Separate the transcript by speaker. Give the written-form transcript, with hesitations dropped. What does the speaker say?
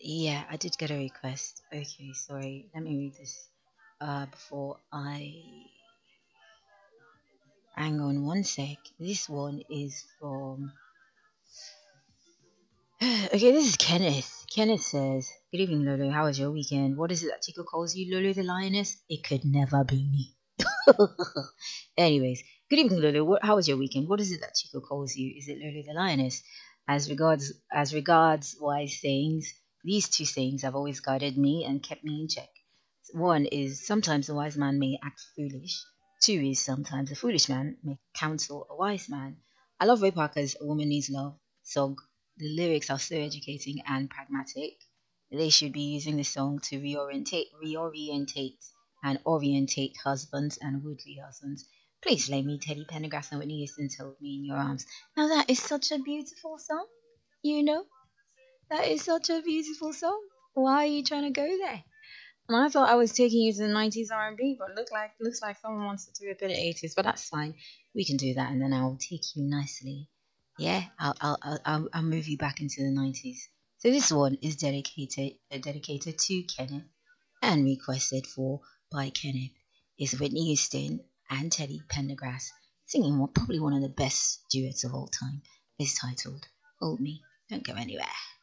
Speaker 1: Yeah, I did get a request. Okay, sorry. Let me read this before I hang on one sec. This one is from okay, this is Kenneth. Kenneth says, good evening, Lulu. How was your weekend? What is it that Chico calls you, Lulu the lioness? It could never be me. Anyways, good evening, Lulu. How was your weekend? What is it that Chico calls you? Is it Lulu the lioness? As regards wise sayings, these two sayings have always guided me and kept me in check. One is sometimes a wise man may act foolish. Two is sometimes a foolish man may counsel a wise man. I love Ray Parker's A Woman Needs Love song. The lyrics are so educating and pragmatic. They should be using the song to and orientate husbands and would-be husbands. Please lay me Teddy Pendergrass and Whitney Houston hold me in your arms. Now that is such a beautiful song. You know, that is such a beautiful song. Why are you trying to go there? And I thought I was taking you to the 90s R&B, but looks like someone wants to do a bit of 80s, but that's fine. We can do that, and then I'll take you nicely. Yeah, I'll move you back into the 90s. So this one is dedicated to Kenneth and requested for by Kenneth is Whitney Houston and Teddy Pendergrass singing probably one of the best duets of all time. Is titled "Hold Me, Don't Go Anywhere."